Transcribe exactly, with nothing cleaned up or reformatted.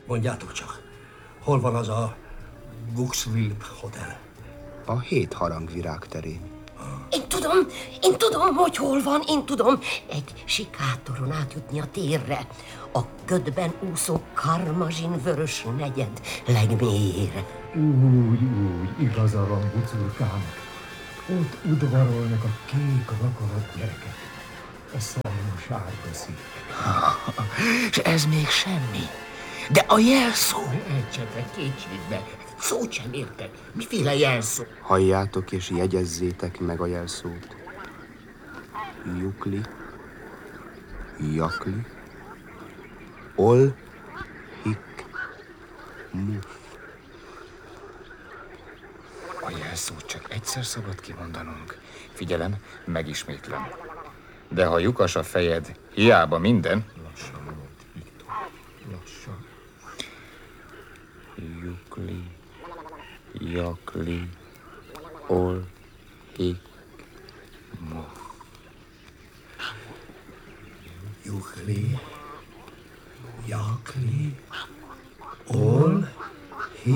Mondjátok csak, hol van az a Guxwilp Hotel? A hét harangvirág terén. Én tudom, én tudom, hogy hol van, én tudom. Egy sikátoron átjutni a térre. A ködben úszó karmazsin vörös negyed legmélyére. Úgy, úgy, igaza van, bucurkám. Ott udvarolnak a kék rakalat gyerekek. A szalma sárga szík. És ez még semmi. De a jelszó... Ejtsetek kétségbe. Szót sem értek. Miféle jelszó? Halljátok és jegyezzétek meg a jelszót. Jukli, Jakli, Ol, Hik, Muf. A jelszót csak egyszer szabad kimondanunk. Figyelem, megismétlem. De ha lyukas a fejed, hiába minden... Lassan volt, Viktor. Lassan. Jukli, Jakli, Ol, Hik, Muf. Jukli, Jakli, Ol,